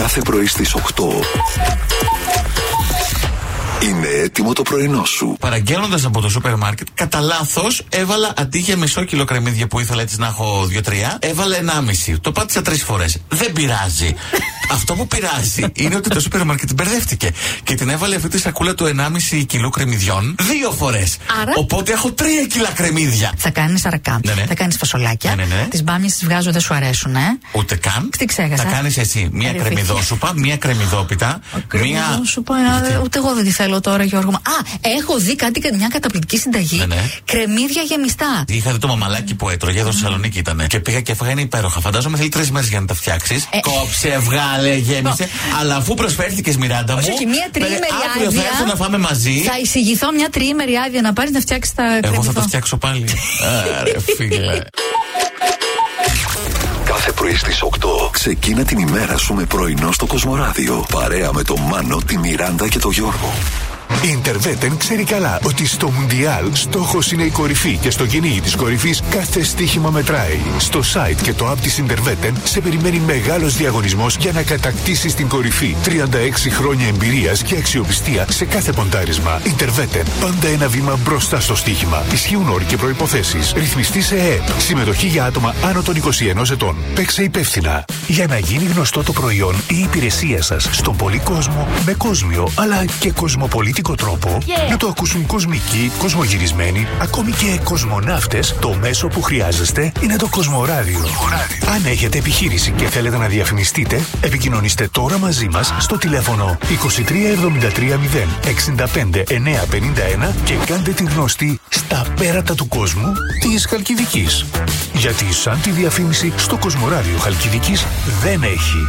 Κάθε πρωί στις 8. Είναι έτοιμο το πρωινό σου. Παραγγέλνοντας από το σούπερ μάρκετ, κατά λάθος έβαλα αντί για μισό κιλό κρεμμύδια που ήθελα έτσι να έχω 2-3, έβαλα 1,5. Το πάτησα 3 φορές. Δεν πειράζει. Αυτό που πειράζει είναι ότι το σούπερ μάρκετ μπερδεύτηκε και την έβαλε αυτή τη σακούλα του 1,5 κιλού κρεμμυδιών 2 φορές. Άρα... Οπότε έχω 3 κιλά κρεμμύδια. Θα κάνεις αρακά. Ναι. Θα κάνεις φασολάκια. Ναι. Τις μπάμιες τις βγάζω, δεν σου αρέσουν, Ούτε καν. Τι ξέχασα. Θα κάνεις εσύ μία κρεμμυδόσουπα, μία κρεμμυδόπιτα. Κρεμμυδόσουπα, ούτε εγώ δεν τη θέλω τώρα, Γιώργο. Έχω δει μια καταπληκτική συνταγή. Ναι. Κρεμμύδια γεμιστά. Είχα δει το μαμαλάκι που έτρωγε εδώ στη Θεσσαλονίκη ήταν. Και πήγα και έφαγα, είναι υπέροχα. Φαντάζομαι θέλει 3 μέρες για να τα φτιάξεις. Κόψε, βγάλε, γέμισε. Αλλά αφού προσφέρθηκες, Μιράντα μου. Όχι, μία τριήμερη άδεια. Αύριο θα έρθω να φάμε μαζί. Θα εισηγηθώ μια τριήμερη άδεια να πάρεις να φτιάξεις τα κρεμμύδια. Εγώ θα τα φτιάξω πάλι. Άρε φίλε. Κάθε πρωί στις 8 ξεκίνα την ημέρα σου με πρωινό στο Κοσμοράδιο. Παρέα με τον Μάνο, τη Μιράντα και τον Γιώργο. Η Interveten ξέρει καλά ότι στο Μουντιάλ στόχος είναι η κορυφή και στο κυνήγι της κορυφής κάθε στοίχημα μετράει. Στο site και το app της Interveten σε περιμένει μεγάλος διαγωνισμός για να κατακτήσεις την κορυφή. 36 χρόνια εμπειρίας και αξιοπιστία σε κάθε ποντάρισμα. Interveten. Πάντα ένα βήμα μπροστά στο στοίχημα. Ισχύουν όροι και προϋποθέσεις. Ρυθμιστή σε ΕΕΠ. Συμμετοχή για άτομα άνω των 21 ετών. Παίξε υπεύθυνα. Για να γίνει γνωστό το προϊόν ή η υπηρεσία σας στον πολύ κόσμο με κόσμιο αλλά και κοσμοπολίτικο τρόπο, να το ακούσουν κοσμικοί, κοσμογυρισμένοι, ακόμη και κοσμοναύτες, το μέσο που χρειάζεστε είναι το Κοσμοράδιο. Αν έχετε επιχείρηση και θέλετε να διαφημιστείτε, επικοινωνήστε τώρα μαζί μας στο τηλέφωνο 2373 065 951 και κάντε τη γνωστή στα πέρατα του κόσμου της Χαλκιδικής. Γιατί σαν τη διαφήμιση στο Κοσμοράδιο Χαλκιδικής δεν έχει.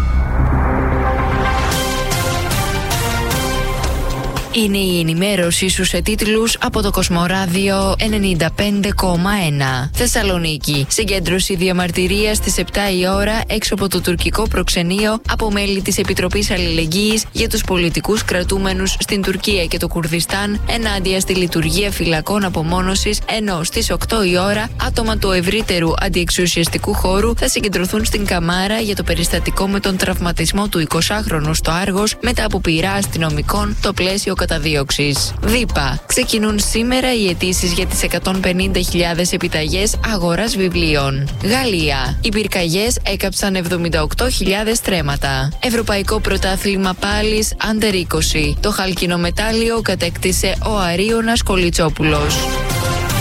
Είναι η ενημέρωσή σου σε τίτλους από το Κοσμοράδιο 95,1. Θεσσαλονίκη. Συγκέντρωση διαμαρτυρίας στις 7 η ώρα έξω από το τουρκικό προξενείο από μέλη της Επιτροπής Αλληλεγγύης για τους πολιτικούς κρατούμενους στην Τουρκία και το Κουρδιστάν ενάντια στη λειτουργία φυλακών απομόνωσης, ενώ στις 8 η ώρα άτομα του ευρύτερου αντιεξουσιαστικού χώρου θα συγκεντρωθούν στην Καμάρα για το περιστατικό με τον τραυματισμό του 20χρονου στο Άργος μετά από πειρά αστυνομικών το πλαίσιο καταδίωξης. ΔΥΠΑ. Ξεκινούν σήμερα οι αιτήσεις για τις 150.000 επιταγές αγοράς βιβλίων. Γαλλία. Οι πυρκαγιές έκαψαν 78.000 στρέμματα. Ευρωπαϊκό πρωτάθλημα πάλης Under 20. Το χαλκινό μετάλλιο κατέκτησε ο Αρίωνας Κολιτσόπουλος.